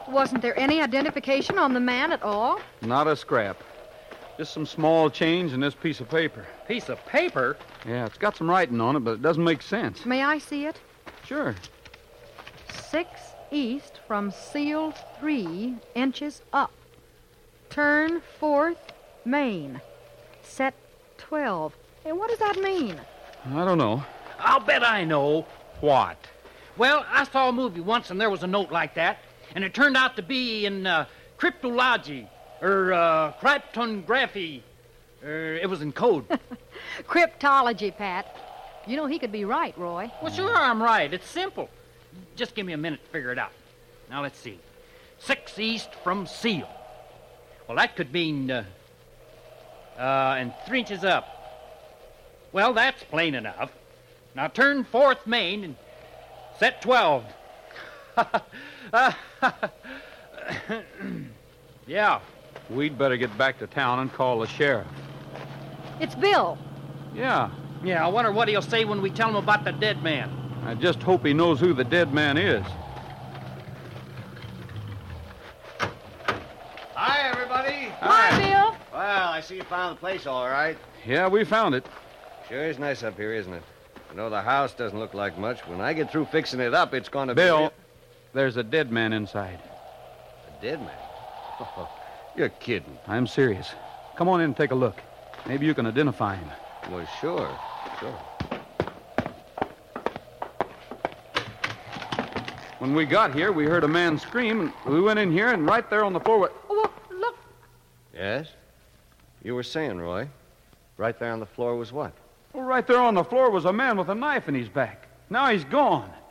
Wasn't there any identification on the man at all? Not a scrap. Just some small change in this piece of paper. Piece of paper? Yeah, it's got some writing on it, but it doesn't make sense. May I see it? Sure. 6 east from seal 3 inches up. Turn 4th main. Set 12. Hey, what does that mean? I don't know. I'll bet I know. What? Well, I saw a movie once and there was a note like that, and it turned out to be in cryptology, or cryptography. It was in code. Cryptology, Pat. You know, he could be right, Roy. Well, sure, I'm right. It's simple. Just give me a minute to figure it out. Now, let's see. 6 east from seal. Well, that could mean, and 3 inches up. Well, that's plain enough. Now, turn 4th main and set 12. Yeah. We'd better get back to town and call the sheriff. It's Bill. Yeah. Yeah, I wonder what he'll say when we tell him about the dead man. I just hope he knows who the dead man is. Hi, everybody. Hi, Bill. Well, I see you found the place all right. Yeah, we found it. Sure is nice up here, isn't it? You know, the house doesn't look like much. When I get through fixing it up, it's going to be... Bill, there's a dead man inside. A dead man? Oh, you're kidding. I'm serious. Come on in and take a look. Maybe you can identify him. Well, sure. When we got here, we heard a man scream, and we went in here, and right there on the floor... Oh, look. Yes? You were saying, Roy, right there on the floor was what? Well, right there on the floor was a man with a knife in his back. Now he's gone.